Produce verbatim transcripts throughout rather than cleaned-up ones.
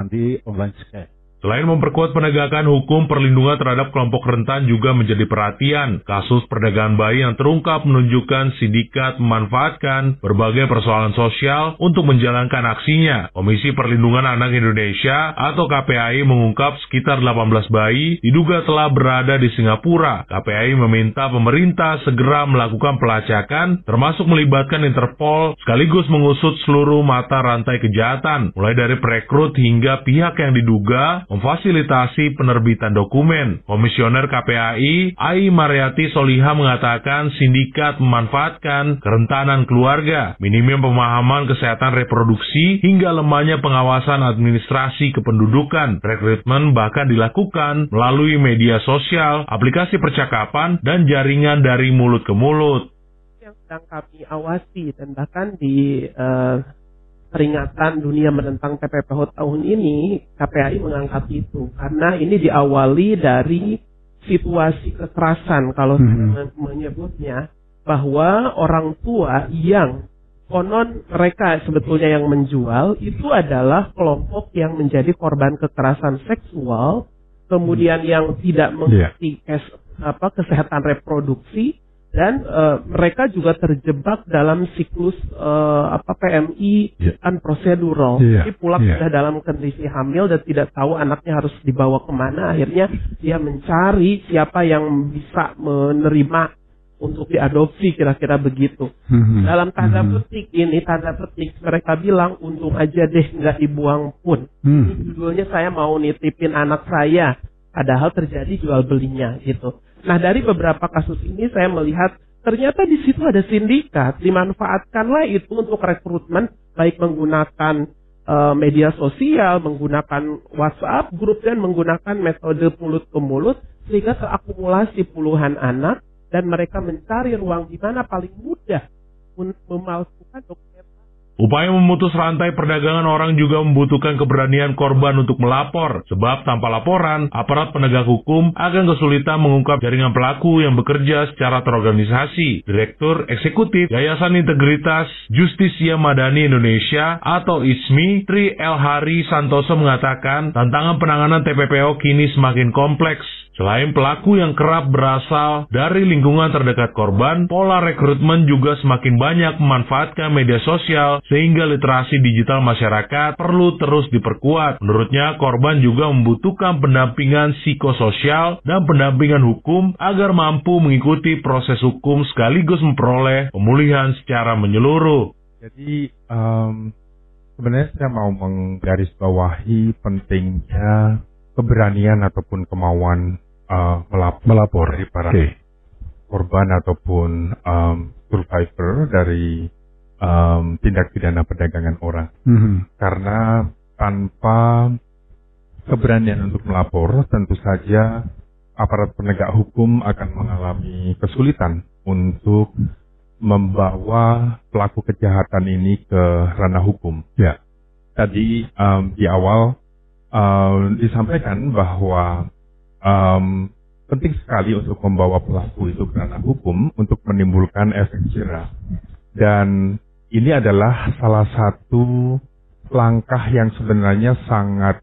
di online scam. Selain memperkuat penegakan hukum, perlindungan terhadap kelompok rentan juga menjadi perhatian. Kasus perdagangan bayi yang terungkap menunjukkan sindikat memanfaatkan berbagai persoalan sosial untuk menjalankan aksinya. Komisi Perlindungan Anak Indonesia atau K P A I mengungkap sekitar delapan belas bayi diduga telah berada di Singapura. K P A I meminta pemerintah segera melakukan pelacakan, termasuk melibatkan Interpol, sekaligus mengusut seluruh mata rantai kejahatan, mulai dari perekrut hingga pihak yang diduga memfasilitasi penerbitan dokumen. Komisioner K P A I, Ai Mariati Soliha mengatakan sindikat memanfaatkan kerentanan keluarga, minimnya pemahaman kesehatan reproduksi, hingga lemahnya pengawasan administrasi kependudukan. Rekrutmen bahkan dilakukan melalui media sosial, aplikasi percakapan, dan jaringan dari mulut ke mulut. Yang sedang kami awasi dan bahkan di uh... peringatan dunia menentang T P P H tahun ini, K P A I mengangkat itu karena ini diawali dari situasi kekerasan kalau hmm. saya menyebutnya, bahwa orang tua yang konon mereka sebetulnya yang menjual itu adalah kelompok yang menjadi korban kekerasan seksual, kemudian yang tidak mengerti yeah. kes, apa, kesehatan reproduksi. Dan uh, mereka juga terjebak dalam siklus uh, apa P M I yeah. dan prosedural. Yeah. Jadi pulang yeah. sudah dalam kondisi hamil dan tidak tahu anaknya harus dibawa kemana. Akhirnya dia mencari siapa yang bisa menerima untuk diadopsi, kira-kira begitu. Mm-hmm. Dalam tanda mm-hmm. petik ini, tanda petik mereka bilang untung aja deh nggak dibuang pun. Mm. Ini judulnya saya mau nitipin anak saya. Padahal terjadi jual belinya gitu. Nah, dari beberapa kasus ini saya melihat ternyata di situ ada sindikat, dimanfaatkanlah itu untuk rekrutmen, baik menggunakan uh, media sosial, menggunakan WhatsApp grup, dan menggunakan metode mulut ke mulut, sehingga terakumulasi puluhan anak, dan mereka mencari ruang di mana paling mudah untuk memalsukan dokumen. Upaya memutus rantai perdagangan orang juga membutuhkan keberanian korban untuk melapor, sebab tanpa laporan, aparat penegak hukum akan kesulitan mengungkap jaringan pelaku yang bekerja secara terorganisasi. Direktur Eksekutif Yayasan Integritas Justisia Madani Indonesia atau I S M I, Tri L. Hari Santoso mengatakan tantangan penanganan T P P O kini semakin kompleks. Selain pelaku yang kerap berasal dari lingkungan terdekat korban, pola rekrutmen juga semakin banyak memanfaatkan media sosial sehingga literasi digital masyarakat perlu terus diperkuat. Menurutnya, korban juga membutuhkan pendampingan psikososial dan pendampingan hukum agar mampu mengikuti proses hukum sekaligus memperoleh pemulihan secara menyeluruh. Jadi, um, sebenarnya saya mau menggarisbawahi pentingnya keberanian ataupun kemauan uh, melap- melapor dari para okay. korban ataupun um, survivor dari um, tindak pidana perdagangan orang. Mm-hmm. Karena tanpa keberanian untuk melapor, tentu saja aparat penegak hukum akan mengalami kesulitan untuk membawa pelaku kejahatan ini ke ranah hukum. Ya, tadi um, di awal Uh, disampaikan bahwa um, penting sekali untuk membawa pelaku itu ke ranah hukum untuk menimbulkan efek jera. Dan ini adalah salah satu langkah yang sebenarnya sangat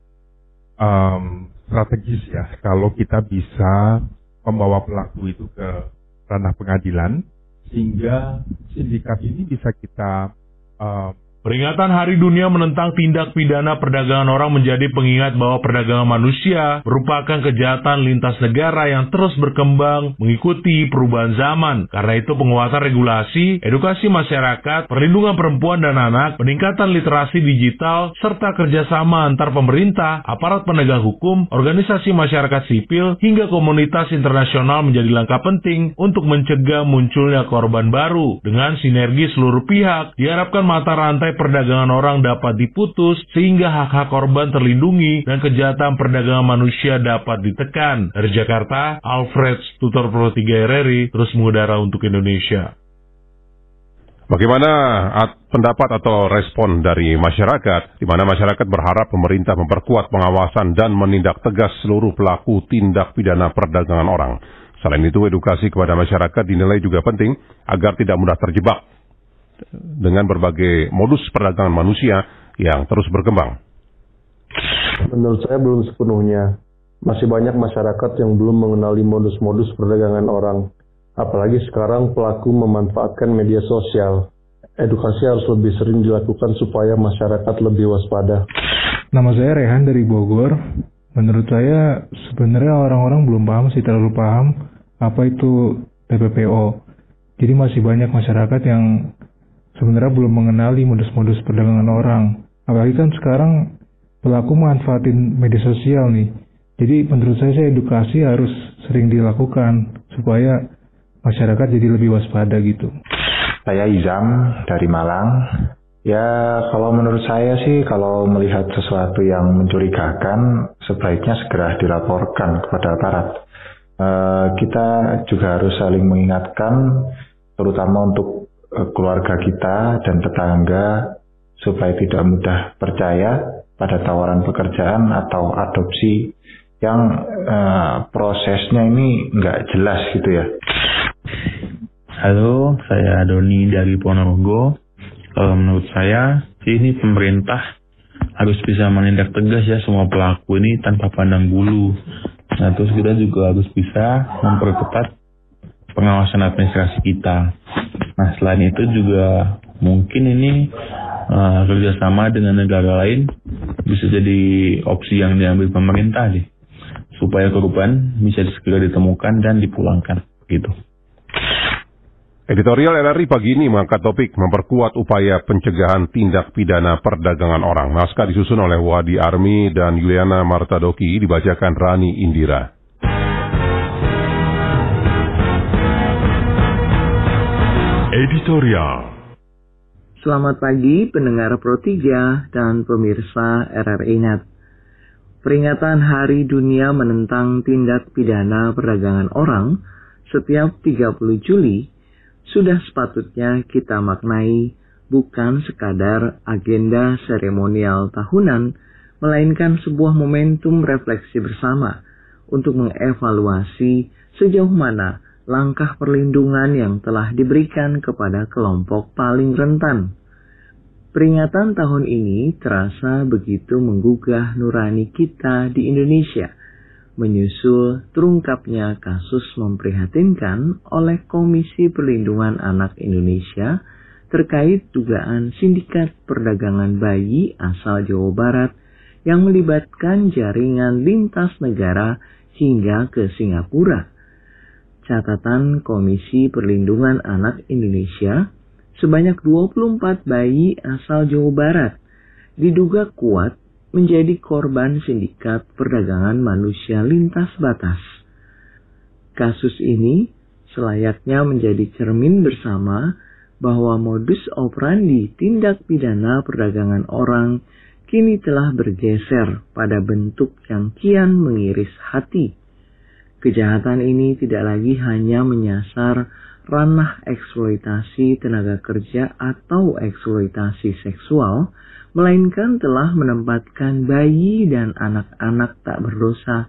um, strategis ya, kalau kita bisa membawa pelaku itu ke ranah pengadilan, sehingga sindikat ini bisa kita uh, Peringatan Hari Dunia menentang tindak pidana perdagangan orang menjadi pengingat bahwa perdagangan manusia merupakan kejahatan lintas negara yang terus berkembang mengikuti perubahan zaman. Karena itu penguatan regulasi, edukasi masyarakat, perlindungan perempuan dan anak, peningkatan literasi digital, serta kerjasama antar pemerintah, aparat penegak hukum, organisasi masyarakat sipil, hingga komunitas internasional menjadi langkah penting untuk mencegah munculnya korban baru. Dengan sinergi seluruh pihak, diharapkan mata rantai perdagangan orang dapat diputus sehingga hak-hak korban terlindungi dan kejahatan perdagangan manusia dapat ditekan. Dari Jakarta, Alfred Tutor Pro tiga R R I terus mengudara untuk Indonesia. Bagaimana pendapat atau respon dari masyarakat, di mana masyarakat berharap pemerintah memperkuat pengawasan dan menindak tegas seluruh pelaku tindak pidana perdagangan orang. Selain itu, edukasi kepada masyarakat dinilai juga penting agar tidak mudah terjebak dengan berbagai modus perdagangan manusia yang terus berkembang. Menurut saya belum sepenuhnya. Masih banyak masyarakat yang belum mengenali modus-modus perdagangan orang. Apalagi sekarang pelaku memanfaatkan media sosial. Edukasi harus lebih sering dilakukan supaya masyarakat lebih waspada. Nama saya Rehan dari Bogor. Menurut saya sebenarnya orang-orang belum paham sih, terlalu paham apa itu T P P O. Jadi masih banyak masyarakat yang sebenarnya belum mengenali modus-modus perdagangan orang. Apalagi kan sekarang pelaku manfaatin media sosial nih. Jadi menurut saya, saya edukasi harus sering dilakukan supaya masyarakat jadi lebih waspada gitu. Saya Izam dari Malang. Ya, kalau menurut saya sih, kalau melihat sesuatu yang mencurigakan, sebaiknya segera dilaporkan kepada aparat. E, kita juga harus saling mengingatkan, terutama untuk e, keluarga kita dan tetangga, supaya tidak mudah percaya pada tawaran pekerjaan atau adopsi yang e, prosesnya ini nggak jelas gitu ya. Halo, saya Doni dari Ponorogo. Kalau menurut saya, ini pemerintah harus bisa menindak tegas ya semua pelaku ini tanpa pandang bulu. Nah, terus kita juga harus bisa memperketat pengawasan administrasi kita. Nah, selain itu juga mungkin ini uh, kerjasama dengan negara lain bisa jadi opsi yang diambil pemerintah nih, supaya korban bisa segera ditemukan dan dipulangkan gitu. Editorial R R I pagi ini mengangkat topik memperkuat upaya pencegahan tindak pidana perdagangan orang. Naskah disusun oleh Wadi Armi dan Yuliana Martadoki, dibacakan Rani Indira. Editorial. Selamat pagi pendengar Pro tiga dan pemirsa R R I Net. Peringatan Hari Dunia Menentang Tindak Pidana Perdagangan Orang setiap tiga puluh Juli sudah sepatutnya kita maknai bukan sekadar agenda seremonial tahunan, melainkan sebuah momentum refleksi bersama untuk mengevaluasi sejauh mana langkah perlindungan yang telah diberikan kepada kelompok paling rentan. Peringatan tahun ini terasa begitu menggugah nurani kita di Indonesia, menyusul terungkapnya kasus memprihatinkan oleh Komisi Perlindungan Anak Indonesia terkait dugaan sindikat perdagangan bayi asal Jawa Barat yang melibatkan jaringan lintas negara hingga ke Singapura. Catatan Komisi Perlindungan Anak Indonesia, sebanyak dua puluh empat bayi asal Jawa Barat diduga kuat menjadi korban sindikat perdagangan manusia lintas batas. Kasus ini selayaknya menjadi cermin bersama bahwa modus operandi tindak pidana perdagangan orang kini telah bergeser pada bentuk yang kian mengiris hati. Kejahatan ini tidak lagi hanya menyasar ranah eksploitasi tenaga kerja atau eksploitasi seksual, melainkan telah menempatkan bayi dan anak-anak tak berdosa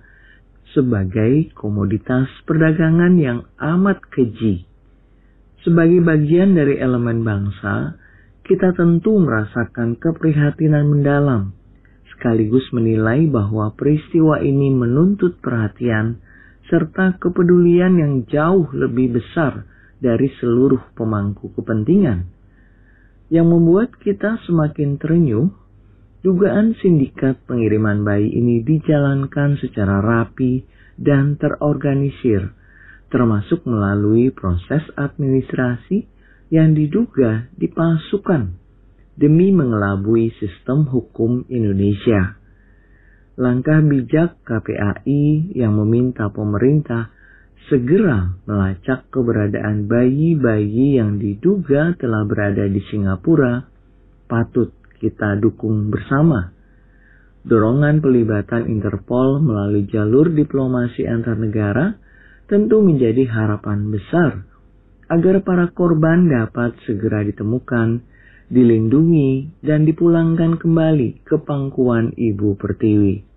sebagai komoditas perdagangan yang amat keji. Sebagai bagian dari elemen bangsa, kita tentu merasakan keprihatinan mendalam, sekaligus menilai bahwa peristiwa ini menuntut perhatian serta kepedulian yang jauh lebih besar dari seluruh pemangku kepentingan. Yang membuat kita semakin terenyuh, dugaan sindikat pengiriman bayi ini dijalankan secara rapi dan terorganisir, termasuk melalui proses administrasi yang diduga dipalsukan demi mengelabui sistem hukum Indonesia. Langkah bijak K P A I yang meminta pemerintah segera melacak keberadaan bayi-bayi yang diduga telah berada di Singapura patut kita dukung bersama. Dorongan pelibatan Interpol melalui jalur diplomasi antar negara tentu menjadi harapan besar agar para korban dapat segera ditemukan, dilindungi, dan dipulangkan kembali ke pangkuan Ibu Pertiwi.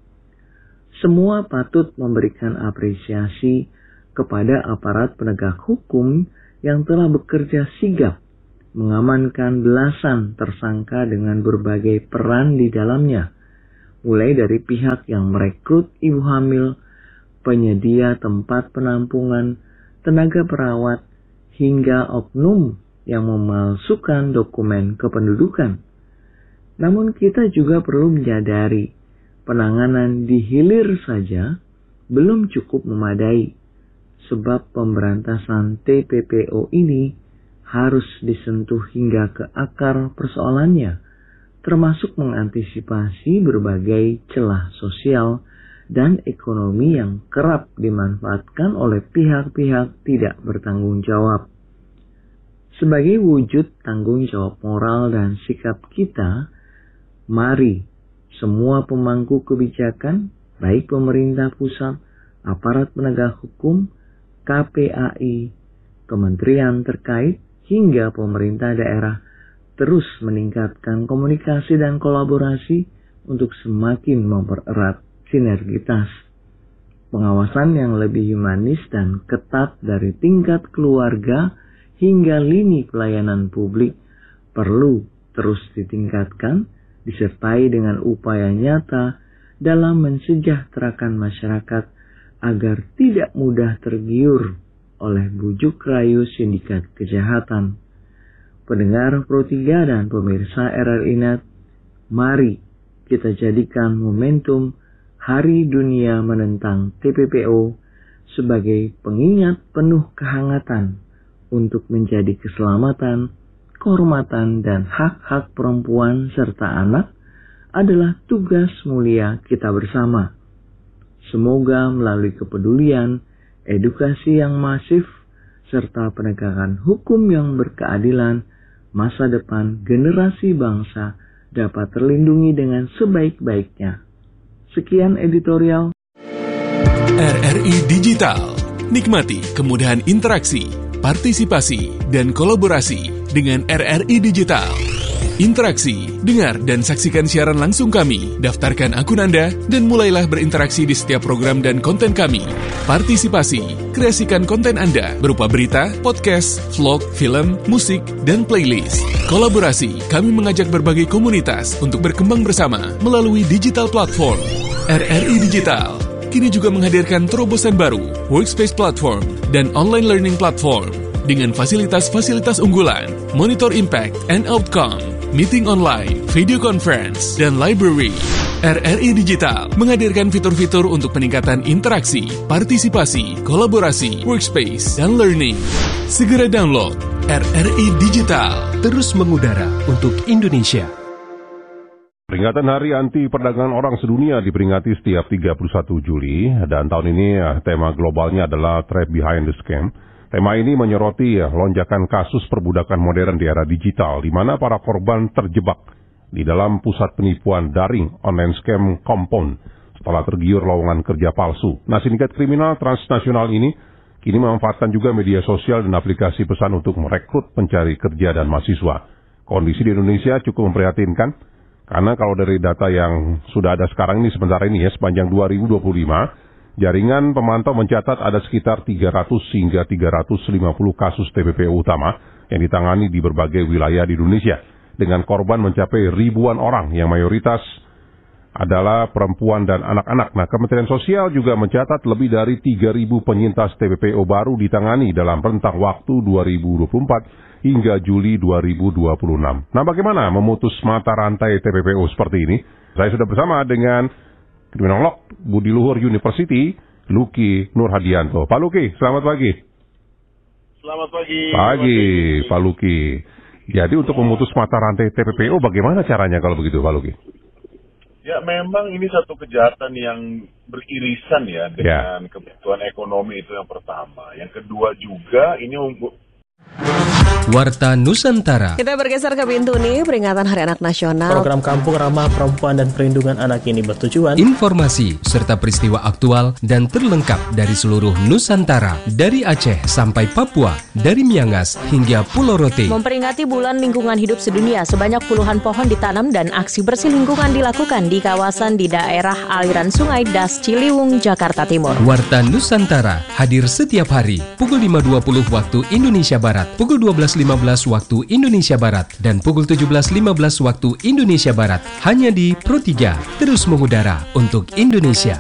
Semua patut memberikan apresiasi kepada aparat penegak hukum yang telah bekerja sigap mengamankan belasan tersangka dengan berbagai peran di dalamnya, mulai dari pihak yang merekrut ibu hamil, penyedia tempat penampungan, tenaga perawat, hingga oknum yang memalsukan dokumen kependudukan. Namun kita juga perlu menyadari penanganan di hilir saja belum cukup memadai, sebab pemberantasan T P P O ini harus disentuh hingga ke akar persoalannya, termasuk mengantisipasi berbagai celah sosial dan ekonomi yang kerap dimanfaatkan oleh pihak-pihak tidak bertanggung jawab. Sebagai wujud tanggung jawab moral dan sikap kita, mari semua pemangku kebijakan, baik pemerintah pusat, aparat penegak hukum, K P A I, kementerian terkait, hingga pemerintah daerah, terus meningkatkan komunikasi dan kolaborasi untuk semakin mempererat sinergitas. Pengawasan yang lebih humanis dan ketat dari tingkat keluarga hingga lini pelayanan publik perlu terus ditingkatkan, disertai dengan upaya nyata dalam mensejahterakan masyarakat agar tidak mudah tergiur oleh bujuk rayu sindikat kejahatan. Pendengar Pro tiga dan pemirsa R R I N E T, mari kita jadikan momentum Hari Dunia Menentang T P P O sebagai pengingat penuh kehangatan untuk menjadi keselamatan, kehormatan, dan hak-hak perempuan serta anak adalah tugas mulia kita bersama. Semoga melalui kepedulian, edukasi yang masif, serta penegakan hukum yang berkeadilan, masa depan generasi bangsa dapat terlindungi dengan sebaik-baiknya. Sekian editorial R R I Digital. Nikmati kemudahan interaksi, partisipasi, dan kolaborasi dengan R R I Digital. Interaksi, dengar, dan saksikan siaran langsung kami. Daftarkan akun Anda dan mulailah berinteraksi di setiap program dan konten kami. Partisipasi, kreasikan konten Anda berupa berita, podcast, vlog, film, musik, dan playlist. Kolaborasi, kami mengajak berbagai komunitas untuk berkembang bersama melalui digital platform. R R I Digital kini juga menghadirkan terobosan baru, workspace platform, dan online learning platform dengan fasilitas-fasilitas unggulan, monitor impact and outcome, meeting online, video conference, dan library. R R I Digital menghadirkan fitur-fitur untuk peningkatan interaksi, partisipasi, kolaborasi, workspace, dan learning. Segera download R R I Digital. Terus mengudara untuk Indonesia. Peringatan Hari Anti Perdagangan Orang Sedunia diperingati setiap tiga puluh satu Juli, dan tahun ini tema globalnya adalah Trap Behind the Scam. Tema ini menyoroti lonjakan kasus perbudakan modern di era digital, di mana para korban terjebak di dalam pusat penipuan daring online scam compound setelah tergiur lowongan kerja palsu. Nah, sindikat kriminal transnasional ini kini memanfaatkan juga media sosial dan aplikasi pesan untuk merekrut pencari kerja dan mahasiswa. Kondisi di Indonesia cukup memprihatinkan, karena kalau dari data yang sudah ada sekarang ini sementara ini ya, sepanjang dua ribu dua puluh lima, jaringan pemantau mencatat ada sekitar tiga ratus hingga tiga ratus lima puluh kasus T P P O utama yang ditangani di berbagai wilayah di Indonesia, dengan korban mencapai ribuan orang yang mayoritas adalah perempuan dan anak-anak. Nah, Kementerian Sosial juga mencatat lebih dari tiga ribu penyintas T P P O baru ditangani dalam rentang waktu dua ribu dua puluh empat hingga Juli dua ribu dua puluh enam. Nah, bagaimana memutus mata rantai T P P O seperti ini? Saya sudah bersama dengan kriminolog Budi Luhur University, Luki Nurhadianto. Pak Luki, selamat pagi. Selamat pagi. Pagi, Pak Luki. Jadi untuk memutus mata rantai T P P O, bagaimana caranya kalau begitu, Pak Luki? Ya, memang ini satu kejahatan yang beririsan ya dengan ya. Kebutuhan ekonomi, itu yang pertama. Yang kedua juga ini untuk Warta Nusantara. Kita bergeser ke Bintuni, peringatan Hari Anak Nasional. Program Kampung Ramah Perempuan dan Perlindungan Anak ini bertujuan informasi serta peristiwa aktual dan terlengkap dari seluruh Nusantara, dari Aceh sampai Papua, dari Miangas hingga Pulau Rote. Memperingati Bulan Lingkungan Hidup Sedunia, sebanyak puluhan pohon ditanam dan aksi bersih lingkungan dilakukan di kawasan di daerah aliran Sungai Das Ciliwung, Jakarta Timur. Warta Nusantara hadir setiap hari pukul lima dua puluh waktu Indonesia Barat Barat, pukul dua belas lima belas waktu Indonesia Barat dan pukul tujuh belas lima belas waktu Indonesia Barat. Hanya di Pro tiga, terus mengudara untuk Indonesia.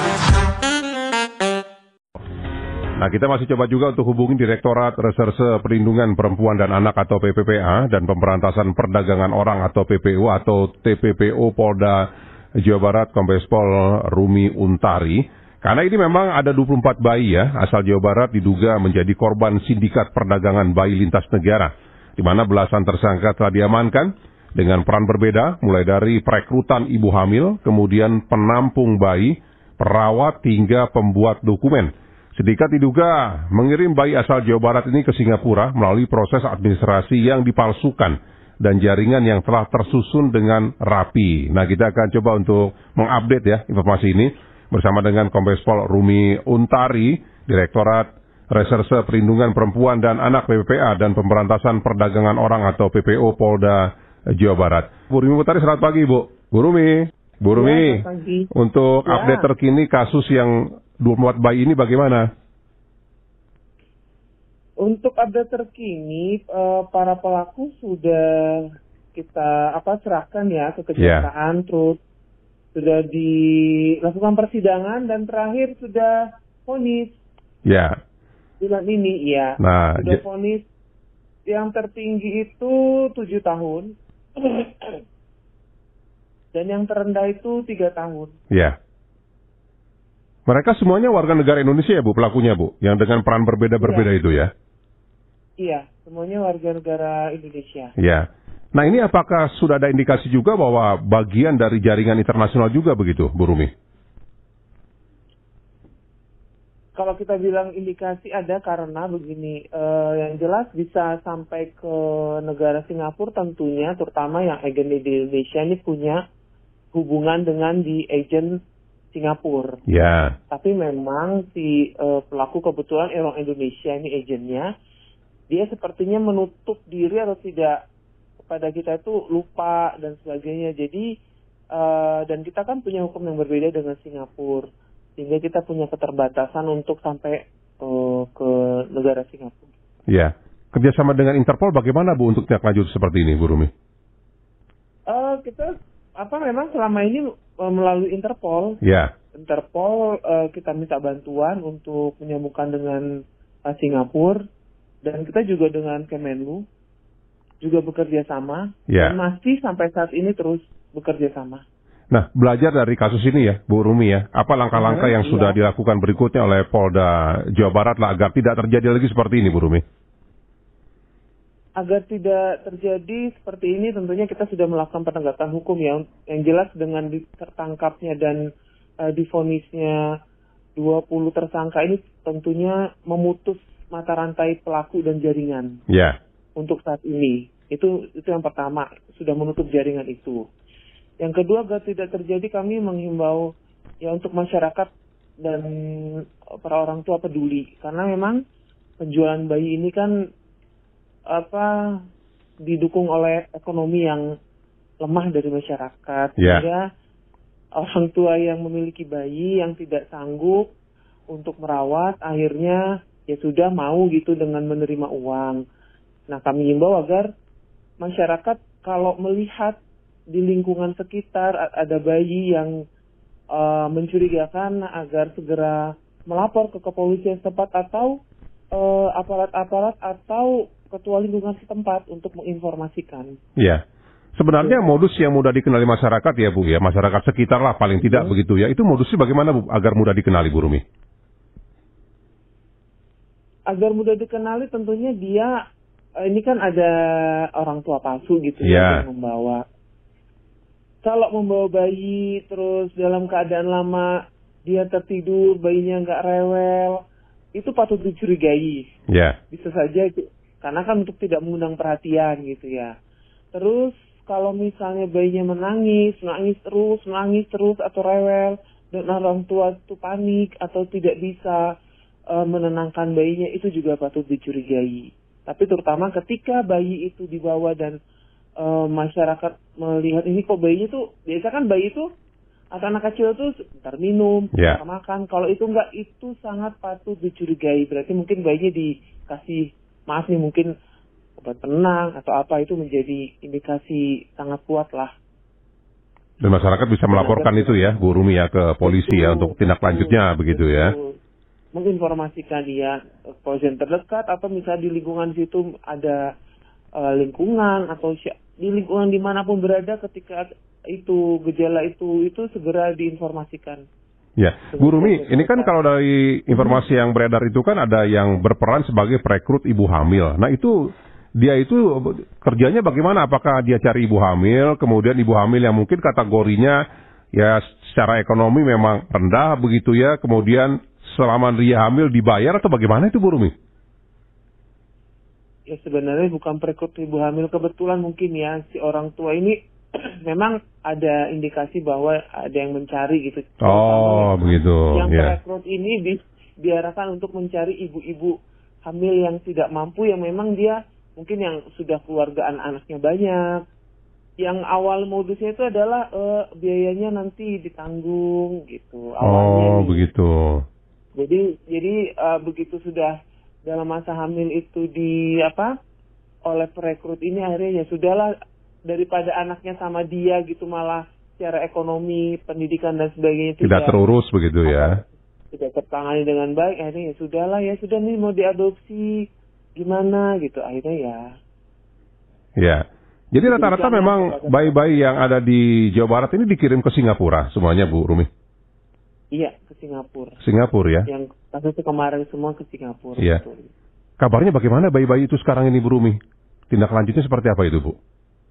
Nah, kita masih coba juga untuk hubungi Direktorat Reserse Perlindungan Perempuan dan Anak atau P P P A dan Pemberantasan Perdagangan Orang atau P P O atau T P P O Polda Jawa Barat, Kombes Pol Rumi Untari. Karena ini memang ada dua puluh empat bayi ya, asal Jawa Barat diduga menjadi korban sindikat perdagangan bayi lintas negara, di mana belasan tersangka telah diamankan dengan peran berbeda, mulai dari perekrutan ibu hamil, kemudian penampung bayi, perawat, hingga pembuat dokumen. Sindikat diduga mengirim bayi asal Jawa Barat ini ke Singapura melalui proses administrasi yang dipalsukan dan jaringan yang telah tersusun dengan rapi. Nah, kita akan coba untuk mengupdate ya informasi ini bersama dengan Kombes Pol Rumi Untari, Direktorat Reserse Perlindungan Perempuan dan Anak P P P A dan Pemberantasan Perdagangan Orang atau P P O Polda Jawa Barat. Bu Rumi Untari, selamat pagi, Bu. Bu Rumi, Bu Rumi, ya, untuk ya. update terkini kasus yang dua puluh empat bayi ini bagaimana? Untuk update terkini, para pelaku sudah kita apa serahkan ya ke kejaksaan, yeah. terus sudah dilakukan persidangan dan terakhir sudah vonis. Ya. Yeah. Bulan ini, ya. Nah, sudah vonis yang tertinggi itu tujuh tahun dan yang terendah itu tiga tahun. Ya. Yeah. Mereka semuanya warga negara Indonesia ya, Bu, pelakunya, Bu? Yang dengan peran berbeda-berbeda iya. itu ya? Iya, semuanya warga negara Indonesia. Iya. Nah, ini apakah sudah ada indikasi juga bahwa bagian dari jaringan internasional juga begitu, Bu Rumi? Kalau kita bilang indikasi ada karena begini, eh, yang jelas bisa sampai ke negara Singapura tentunya, terutama yang agen di Indonesia ini punya hubungan dengan di agent Singapura. Ya. Tapi memang si uh, pelaku kebetulan orang Indonesia ini agennya, dia sepertinya menutup diri atau tidak kepada kita itu lupa dan sebagainya. Jadi uh, dan kita kan punya hukum yang berbeda dengan Singapura, sehingga kita punya keterbatasan untuk sampai uh, ke negara Singapura. Ya. Kerjasama dengan Interpol bagaimana, Bu, untuk tindak lanjut seperti ini, Bu Rumi? Uh, kita apa memang selama ini melalui Interpol, ya. Interpol uh, kita minta bantuan untuk menyambungkan dengan uh, Singapura dan kita juga dengan Kemenlu juga bekerja sama ya. Dan masih sampai saat ini terus bekerja sama. Nah, belajar dari kasus ini ya, Bu Rumi ya, apa langkah-langkah yang ya. sudah dilakukan berikutnya oleh Polda Jawa Barat lah agar tidak terjadi lagi seperti ini, Bu Rumi? Agar tidak terjadi seperti ini, tentunya kita sudah melakukan penegakan hukum ya. Yang jelas dengan tertangkapnya dan uh, divonisnya dua puluh tersangka ini tentunya memutus mata rantai pelaku dan jaringan. Ya. Yeah. Untuk saat ini. Itu itu yang pertama, sudah menutup jaringan itu. Yang kedua, agar tidak terjadi kami menghimbau ya untuk masyarakat dan para orang tua peduli. Karena memang penjualan bayi ini kan apa didukung oleh ekonomi yang lemah dari masyarakat, yeah. sehingga orang tua yang memiliki bayi yang tidak sanggup untuk merawat akhirnya ya sudah mau gitu dengan menerima uang. Nah, kami himbau agar masyarakat kalau melihat di lingkungan sekitar ada bayi yang uh, mencurigakan agar segera melapor ke kepolisian setempat atau uh, aparat-aparat atau ketua lingkungan setempat untuk menginformasikan. Ya, sebenarnya ya. Modus yang mudah dikenali masyarakat ya, Bu, ya, masyarakat sekitar lah paling tidak ya. Begitu ya. Itu modusnya bagaimana, Bu, agar mudah dikenali, Bu Rumi? Agar mudah dikenali tentunya dia, ini kan ada orang tua palsu gitu ya, yang membawa. Kalau membawa bayi terus dalam keadaan lama dia tertidur, bayinya nggak rewel, itu patut dicurigai. Ya. Bisa saja karena kan untuk tidak mengundang perhatian gitu ya. Terus kalau misalnya bayinya menangis, menangis terus, menangis terus atau rewel, dan orang tua itu panik atau tidak bisa uh, menenangkan bayinya, itu juga patut dicurigai. Tapi terutama ketika bayi itu dibawa dan uh, masyarakat melihat ini kok bayinya tuh, biasa kan bayi itu atau anak kecil tuh sebentar minum, yeah. sebentar makan. Kalau itu enggak, itu sangat patut dicurigai. Berarti mungkin bayinya dikasih maaf nih mungkin obat penenang atau apa, itu menjadi indikasi sangat kuat lah. Dan masyarakat bisa melaporkan itu ya, Bu Rumi ya, ke polisi ya untuk tindak lanjutnya begitu ya. Menginformasikan dia kepolisian terdekat atau misalnya di lingkungan situ ada uh, lingkungan atau di lingkungan dimanapun berada ketika itu gejala itu itu segera diinformasikan. Ya, Bu Rumi, ini kan kalau dari informasi yang beredar itu kan ada yang berperan sebagai perekrut ibu hamil. Nah itu dia itu kerjanya bagaimana? Apakah dia cari ibu hamil, kemudian ibu hamil yang mungkin kategorinya ya secara ekonomi memang rendah begitu ya, kemudian selama dia hamil dibayar atau bagaimana itu Bu Rumi? Ya sebenarnya bukan perekrut ibu hamil, kebetulan mungkin ya si orang tua ini memang ada indikasi bahwa ada yang mencari gitu. Oh yang, begitu. Yang yeah. perekrut ini di, diarahkan untuk mencari ibu-ibu hamil yang tidak mampu, yang memang dia mungkin yang sudah keluarga anak-anaknya banyak. Yang awal modusnya itu adalah uh, biayanya nanti ditanggung gitu. Awalnya oh nih. begitu. Jadi jadi uh, begitu sudah dalam masa hamil itu di apa oleh perekrut ini, akhirnya ya sudahlah, daripada anaknya sama dia gitu malah secara ekonomi, pendidikan dan sebagainya tidak, tidak terurus begitu ya. Tidak tertangani dengan baik, akhirnya ya sudahlah ya sudah nih mau diadopsi gimana gitu, akhirnya ya. Ya. Jadi rata-rata memang bayi-bayi yang ada di Jawa Barat ini dikirim ke Singapura semuanya Bu Rumi? Iya, ke Singapura. Singapura ya? Yang kasus kemarin semua ke Singapura. Iya. Betul. Kabarnya bagaimana bayi-bayi itu sekarang ini Bu Rumi? Tindak lanjutnya seperti apa itu Bu?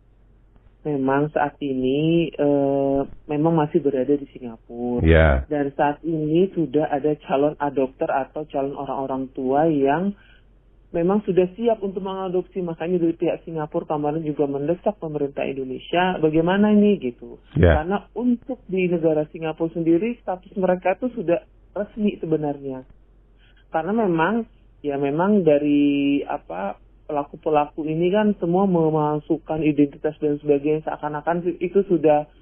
Memang saat ini e, memang masih berada di Singapura. Yeah. Dan saat ini sudah ada calon adopter atau calon orang-orang tua yang memang sudah siap untuk mengadopsi. Makanya dari pihak Singapura kemarin juga mendesak pemerintah Indonesia bagaimana ini gitu. Yeah. Karena untuk di negara Singapura sendiri status mereka itu sudah resmi sebenarnya. Karena memang ya memang dari apa pelaku-pelaku ini kan semua memasukkan identitas dan sebagainya, seakan-akan itu sudah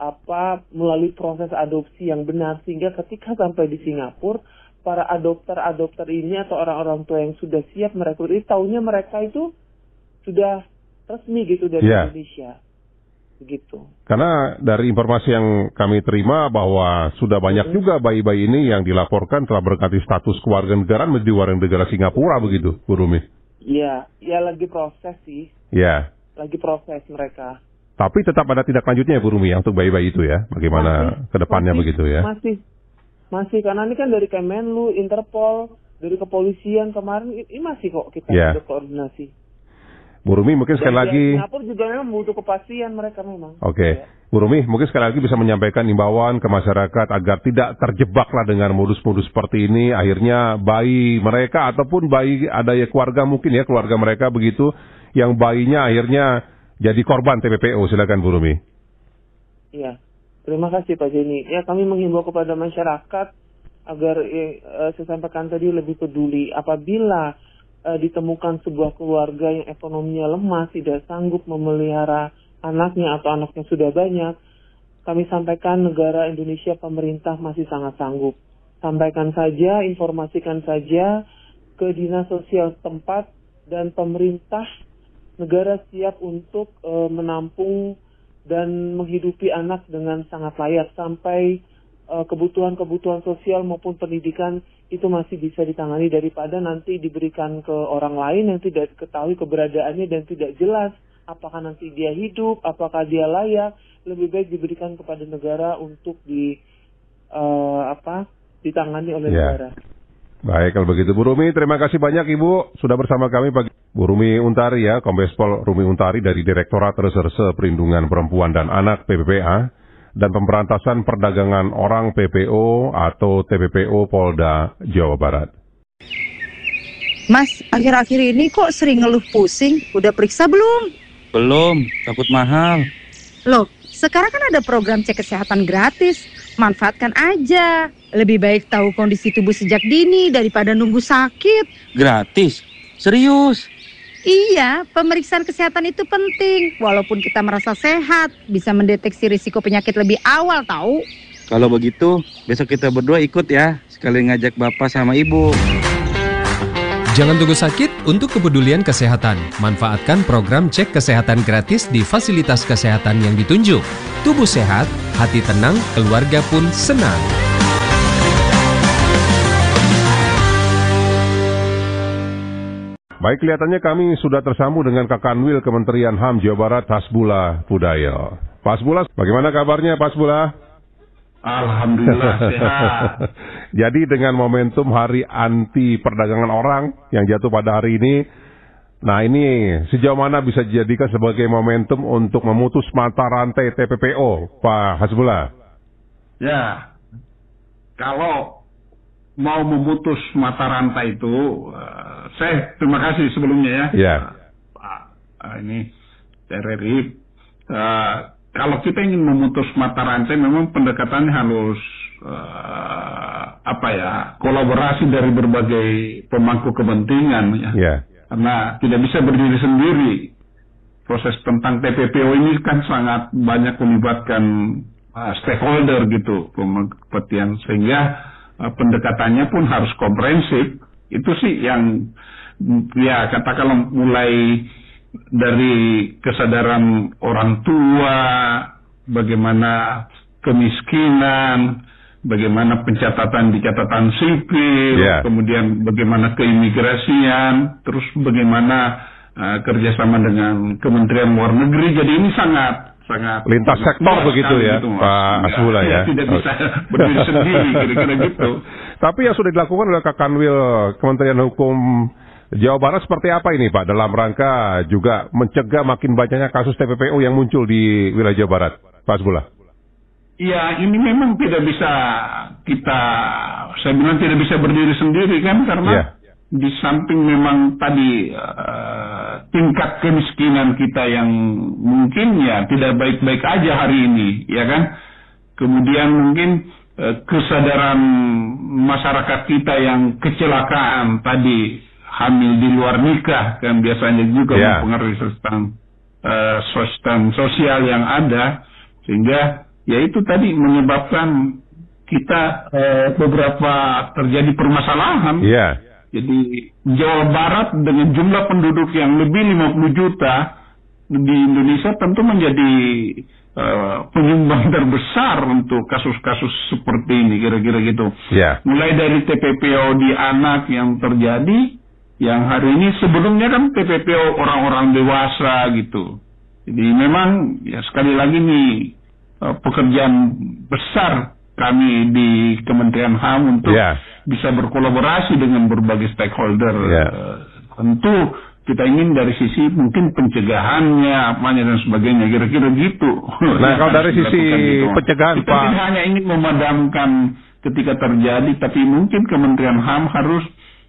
apa melalui proses adopsi yang benar, sehingga ketika sampai di Singapura para adopter-adopter ini atau orang-orang tua yang sudah siap merekrut ini taunya mereka itu sudah resmi gitu dari yeah. Indonesia begitu. Karena dari informasi yang kami terima bahwa sudah banyak hmm. juga bayi-bayi ini yang dilaporkan telah berganti status kewarganegaraan menjadi warga negara Singapura begitu Bu Rumi. Iya, ya lagi proses sih. Iya. Lagi proses mereka. Tapi tetap ada tindak lanjutnya ya Bu Rumi ya untuk bayi-bayi itu ya? Bagaimana ke depannya begitu ya? Masih. Masih, karena ini kan dari Kemenlu, Interpol, dari kepolisian kemarin, ini masih kok kita ya. Berkoordinasi. Bu Rumi mungkin sekali Dan lagi... Singapura juga memang butuh kepastian mereka memang. Oke. Okay. Ya. Bu Rumi mungkin sekali lagi bisa menyampaikan imbauan ke masyarakat agar tidak terjebaklah dengan modus-modus seperti ini. Akhirnya bayi mereka ataupun bayi ada ya keluarga mungkin ya keluarga mereka begitu yang bayinya akhirnya jadi korban T P P O. Silakan Bu Rumi. Iya. Terima kasih Pak Jenny. Ya kami menghimbau kepada masyarakat agar eh, saya sampaikan tadi lebih peduli apabila eh, ditemukan sebuah keluarga yang ekonominya lemah, tidak sanggup memelihara anaknya atau anaknya sudah banyak, kami sampaikan negara Indonesia, pemerintah masih sangat sanggup. Sampaikan saja, informasikan saja ke dinas sosial tempat dan pemerintah negara siap untuk e, menampung dan menghidupi anak dengan sangat layak sampai e, kebutuhan-kebutuhan sosial maupun pendidikan itu masih bisa ditangani daripada nanti diberikan ke orang lain yang tidak diketahui keberadaannya dan tidak jelas apakah nanti dia hidup, apakah dia layak, lebih baik diberikan kepada negara untuk di uh, apa ditangani oleh ya. Negara. Baik, kalau begitu Bu Rumi, terima kasih banyak Ibu sudah bersama kami pagi. Bu Rumi Untari ya, Kombes Pol Rumi Untari dari Direktorat Reserse Perlindungan Perempuan dan Anak P P P A dan Pemberantasan Perdagangan Orang P P O atau T P P O Polda Jawa Barat. Mas, akhir-akhir ini kok sering ngeluh pusing? Udah periksa belum? Belum, takut mahal. Loh, sekarang kan ada program cek kesehatan gratis. Manfaatkan aja. Lebih baik tahu kondisi tubuh sejak dini daripada nunggu sakit. Gratis? Serius? Iya, pemeriksaan kesehatan itu penting. Walaupun kita merasa sehat, bisa mendeteksi risiko penyakit lebih awal tahu. Kalau begitu, besok kita berdua ikut ya. Sekali ngajak Bapak sama Ibu. Jangan tunggu sakit untuk kepedulian kesehatan. Manfaatkan program cek kesehatan gratis di fasilitas kesehatan yang ditunjuk. Tubuh sehat, hati tenang, keluarga pun senang. Baik, kelihatannya kami sudah tersambung dengan Kak Kanwil Kementerian H A M Jawa Barat, Hasbullah Pudaya. Pak Hasbullah, bagaimana kabarnya Pak Hasbullah? Alhamdulillah sehat. Jadi dengan momentum Hari Anti Perdagangan Orang yang jatuh pada hari ini, nah ini sejauh mana bisa dijadikan sebagai momentum untuk memutus mata rantai T P P O, Pak Hasbullah? Ya, kalau mau memutus mata rantai itu, uh, saya terima kasih sebelumnya ya, ya. Pak uh, ini R R I. Uh, kalau kita ingin memutus mata rantai, memang pendekatannya harus uh, apa ya, kolaborasi dari berbagai pemangku kepentingan ya. ya. Karena tidak bisa berdiri sendiri. Proses tentang T P P O ini kan sangat banyak melibatkan uh, stakeholder gitu, kepentingan, sehingga uh, pendekatannya pun harus komprehensif. Itu sih yang ya katakanlah mulai dari kesadaran orang tua, bagaimana kemiskinan, bagaimana pencatatan di catatan sipil, yeah. kemudian bagaimana keimigrasian, terus bagaimana uh, kerjasama dengan Kementerian Luar Negeri. Jadi ini sangat sangat lintas sektor begitu ya, gitu, Pak Hasbullah ya. Tidak bisa berdiri sendiri, kira-kira gitu. Tapi yang sudah dilakukan oleh Kak Kanwil Kementerian Hukum Jawa Barat seperti apa ini Pak, dalam rangka juga mencegah makin banyaknya kasus T P P O yang muncul di wilayah Jawa Barat, Pak Hasbullah? Ya, ini memang tidak bisa kita, saya bilang tidak bisa berdiri sendiri kan, karena yeah. di samping memang tadi uh, tingkat kemiskinan kita yang mungkin ya tidak baik-baik aja hari ini, ya kan? Kemudian mungkin uh, kesadaran masyarakat kita yang kecelakaan tadi, hamil di luar nikah kan biasanya juga yeah. mempengaruhi sistem uh, sistem sosial yang ada, sehingga ya itu tadi menyebabkan kita uh, beberapa terjadi permasalahan. Yeah. Jadi Jawa Barat dengan jumlah penduduk yang lebih lima puluh juta di Indonesia tentu menjadi uh, penyumbang terbesar untuk kasus-kasus seperti ini, kira-kira gitu. Yeah. Mulai dari T P P O di anak yang terjadi, yang hari ini sebelumnya kan T P P O orang-orang dewasa gitu. Jadi memang ya sekali lagi nih uh, pekerjaan besar kami di Kementerian H A M untuk yeah. bisa berkolaborasi dengan berbagai stakeholder. Yeah. Uh, tentu kita ingin dari sisi mungkin pencegahannya, apanya dan sebagainya, kira-kira gitu. Nah kalau dari sisi gitu. pencegahan kita Pak, tidak hanya ingin memadamkan ketika terjadi, tapi mungkin Kementerian H A M harus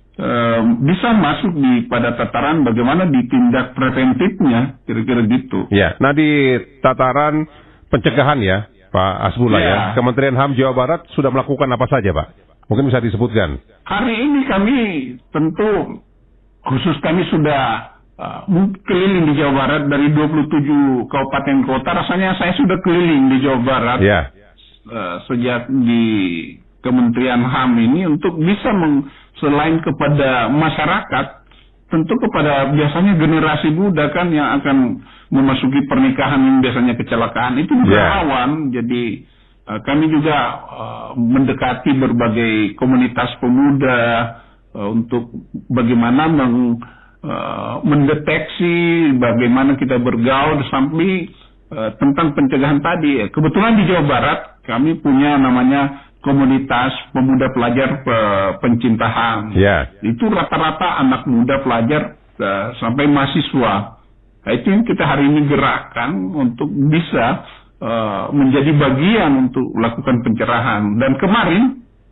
Uh, bisa masuk di pada tataran bagaimana ditindak preventifnya, kira-kira gitu. Ya, nah di tataran pencegahan ya, Pak Hasbullah ya. ya, Kementerian H A M Jawa Barat sudah melakukan apa saja, Pak? Mungkin bisa disebutkan. Hari ini kami tentu khusus kami sudah uh, keliling di Jawa Barat dari dua puluh tujuh kabupaten kota. Rasanya saya sudah keliling di Jawa Barat ya. uh, sejak di Kementerian H A M ini untuk bisa meng selain kepada masyarakat, tentu kepada biasanya generasi muda kan yang akan memasuki pernikahan yang biasanya kecelakaan itu juga rawan. Yeah. Jadi uh, kami juga uh, mendekati berbagai komunitas pemuda uh, untuk bagaimana meng, uh, mendeteksi bagaimana kita bergaul sampai uh, tentang pencegahan tadi. Kebetulan di Jawa Barat kami punya namanya komunitas pemuda pelajar pe, pencinta H A M. Yeah. Itu rata-rata anak muda pelajar uh, sampai mahasiswa. Nah, itu yang kita hari ini gerakkan untuk bisa uh, menjadi bagian untuk melakukan pencerahan. Dan kemarin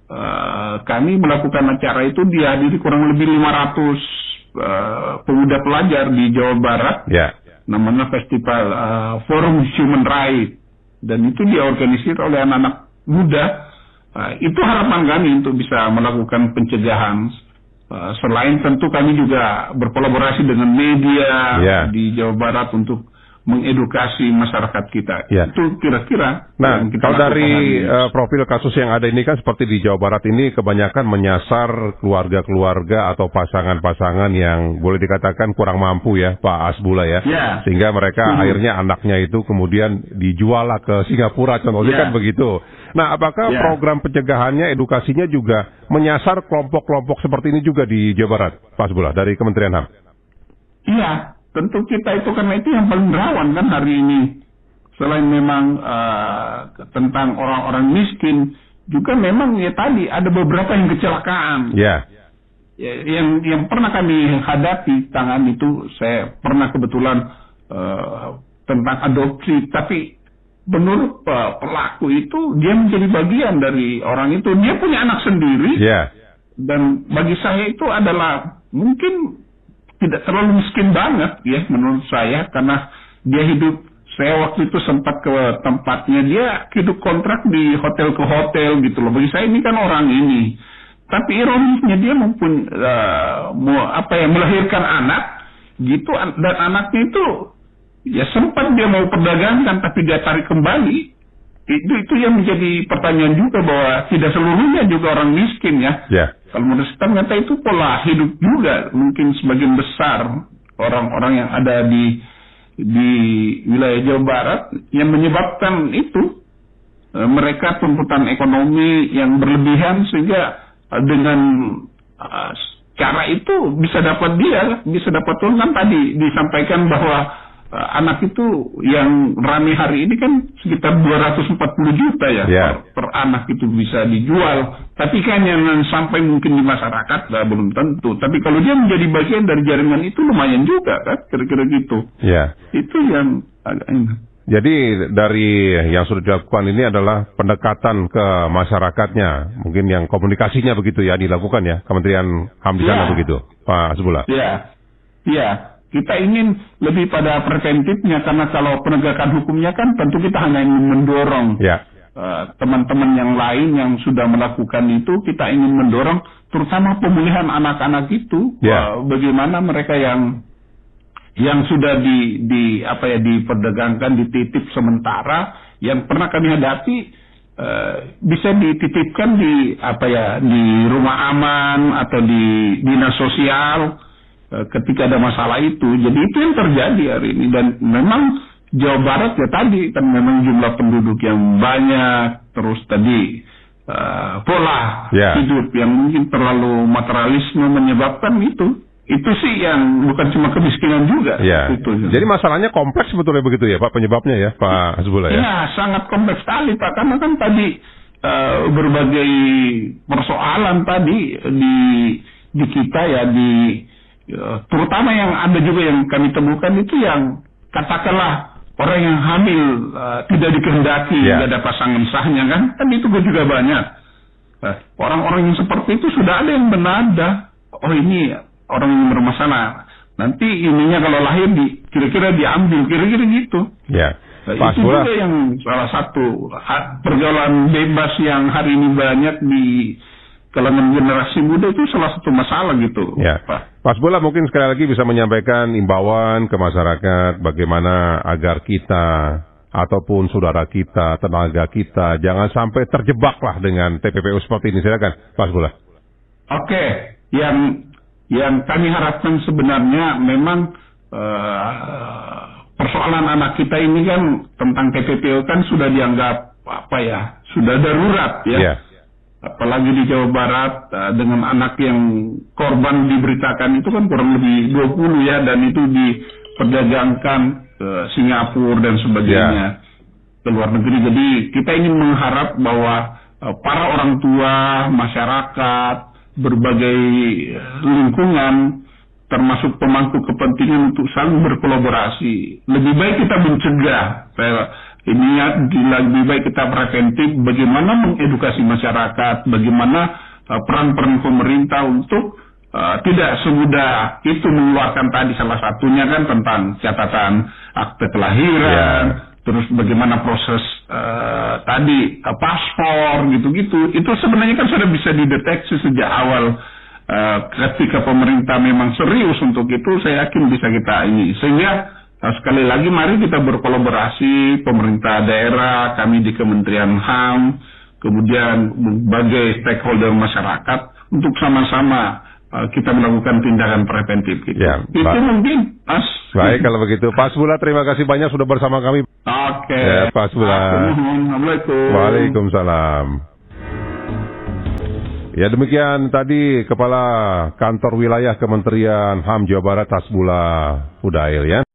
uh, kami melakukan acara itu dihadiri kurang lebih lima ratus uh, pemuda pelajar di Jawa Barat. Yeah. Namanya Festival uh, Forum Human Rights. Dan itu diorganisir oleh anak-anak muda. Uh, itu harapan kami untuk bisa melakukan pencegahan. Uh, selain tentu kami juga berkolaborasi dengan media yeah. di Jawa Barat untuk mengedukasi masyarakat kita. Ya. Itu kira-kira. Nah, kita kalau dari uh, ini. profil kasus yang ada ini kan seperti di Jawa Barat ini kebanyakan menyasar keluarga-keluarga atau pasangan-pasangan yang boleh dikatakan kurang mampu ya, Pak Hasbullah ya. Ya. Sehingga mereka Hmm. akhirnya anaknya itu kemudian dijual lah ke Singapura contohnya Ya. kan begitu. Nah, apakah Ya. program pencegahannya, edukasinya juga menyasar kelompok-kelompok seperti ini juga di Jawa Barat, Pak Hasbullah, dari Kementerian H A M? Iya, tentu kita itu karena itu yang paling rawan kan hari ini. Selain memang uh, tentang orang-orang miskin, juga memang ya tadi ada beberapa yang kecelakaan. Ya. Ya, yang yang pernah kami hadapi tangan itu, saya pernah kebetulan uh, tentang adopsi, tapi menurut uh, pelaku itu dia menjadi bagian dari orang itu. Dia punya anak sendiri. Ya. Dan bagi saya itu adalah mungkin tidak terlalu miskin banget ya menurut saya, karena dia hidup, saya waktu itu sempat ke tempatnya, dia hidup kontrak di hotel ke hotel gitu loh. Bagi saya ini kan orang ini, tapi ironisnya dia maupun uh, mau apa ya melahirkan anak gitu, dan anaknya itu ya sempat dia mau perdagangkan tapi dia tarik kembali. Itu itu yang menjadi pertanyaan juga, bahwa tidak seluruhnya juga orang miskin ya. Ya. Kalau menurut saya ternyata itu pola hidup juga, mungkin sebagian besar orang-orang yang ada di di wilayah Jawa Barat yang menyebabkan itu, e, mereka tuntutan ekonomi yang berlebihan sehingga e, dengan e, cara itu bisa dapat dia, bisa dapat uang. Kan tadi disampaikan bahwa Uh, anak itu yang rame hari ini kan sekitar dua ratus empat puluh juta ya, yeah. per, per anak itu bisa dijual. Tapi kan yang sampai mungkin di masyarakat nah, belum tentu. Tapi kalau dia menjadi bagian dari jaringan itu lumayan juga kan, kira-kira gitu. Yeah. Itu yang agak ini. Jadi dari yang sudah dilakukan ini adalah pendekatan ke masyarakatnya, mungkin yang komunikasinya begitu ya dilakukan ya, Kementerian H A M di sana yeah. begitu, Pak Hasbullah. Iya, yeah. iya. Yeah. Kita ingin lebih pada preventifnya, karena kalau penegakan hukumnya kan tentu kita hanya ingin mendorong ya. uh, teman-teman yang lain yang sudah melakukan itu, kita ingin mendorong terutama pemulihan anak-anak itu, ya. uh, bagaimana mereka yang yang sudah di, di apa ya diperdagangkan, dititip sementara, yang pernah kami hadapi uh, bisa dititipkan di apa ya di rumah aman atau di dinas sosial ketika ada masalah itu. Jadi itu yang terjadi hari ini, dan memang Jawa Barat ya tadi kan memang jumlah penduduk yang banyak, terus tadi uh, pola yeah. hidup yang mungkin terlalu materialisme menyebabkan itu. Itu sih yang bukan cuma kemiskinan juga. Yeah. Itu. Jadi masalahnya kompleks sebetulnya begitu ya Pak, penyebabnya ya Pak Hasbullah ya? Iya, sangat kompleks sekali Pak, karena kan tadi uh, berbagai persoalan tadi di di kita ya, di terutama yang ada juga yang kami temukan itu yang katakanlah orang yang hamil uh, tidak dikehendaki, yeah. tidak ada pasangan sahnya kan, kan itu juga banyak. Nah, orang-orang yang seperti itu sudah ada yang menada, oh ini orang yang bermasalah, nanti ininya kalau lahir di kira-kira diambil, kira-kira gitu. Ya. Yeah. Nah, itu juga yang salah satu pergaulan bebas yang hari ini banyak di kalangan generasi muda, itu salah satu masalah gitu. Ya. Pak Hasbullah mungkin sekali lagi bisa menyampaikan imbauan ke masyarakat bagaimana agar kita ataupun saudara kita, tenaga kita jangan sampai terjebaklah dengan T P P U seperti ini. Silakan Pak Hasbullah. Oke, yang yang kami harapkan sebenarnya memang uh, persoalan anak kita ini kan tentang T P P U kan sudah dianggap apa ya, sudah darurat ya. Yeah. Apalagi di Jawa Barat uh, dengan anak yang korban diberitakan itu kan kurang lebih dua puluh ya, dan itu diperdagangkan ke Singapura dan sebagainya, yeah. ke luar negeri. Jadi kita ingin mengharap bahwa uh, para orang tua, masyarakat, berbagai lingkungan, termasuk pemangku kepentingan untuk saling berkolaborasi. Lebih baik kita mencegah. Ini lebih baik kita preventif, bagaimana mengedukasi masyarakat, bagaimana uh, peran-peran pemerintah untuk uh, tidak semudah itu mengeluarkan tadi salah satunya kan tentang catatan akte kelahiran, yeah. terus bagaimana proses uh, tadi uh, paspor gitu-gitu. Itu sebenarnya kan sudah bisa dideteksi sejak awal. Uh, ketika pemerintah memang serius untuk itu, saya yakin bisa kita ini. Sehingga Nah, sekali lagi mari kita berkolaborasi, pemerintah daerah, kami di Kementerian H A M, kemudian berbagai stakeholder masyarakat untuk sama-sama uh, kita melakukan tindakan preventif gitu. Ya, itu Pak. mungkin, Mas. Baik kalau begitu. Pak Hasbullah, terima kasih banyak sudah bersama kami. Oke. Ya, Pak Hasbullah. Assalamualaikum. Waalaikumsalam. Ya demikian tadi Kepala Kantor Wilayah Kementerian H A M Jawa Barat Hasbullah Fudail ya.